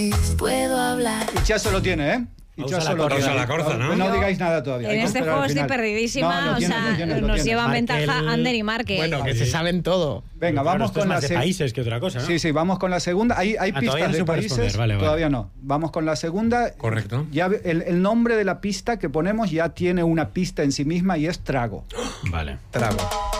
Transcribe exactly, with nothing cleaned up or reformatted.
Puedo hablar. Ichazo lo tiene, ¿eh? Ichazo lo tiene. la corza, ¿no? No digáis nada todavía. En este juego estoy perdidísima, No, lo tiene, o sea, lo tiene, lo nos tiene. llevan ventaja Markel- Ander y Marque. Bueno, que se saben todo. Venga, Claro, vamos esto es con la más de se- países que otra cosa, ¿no? Sí, sí, vamos con la segunda. Hay, hay Ah, pistas todavía no de se puede países. responder, vale, vale. Todavía no. Vamos con la segunda. Correcto. Ya ve- el, el nombre de la pista que ponemos ya tiene una pista en sí misma y es trago. Vale. Trago.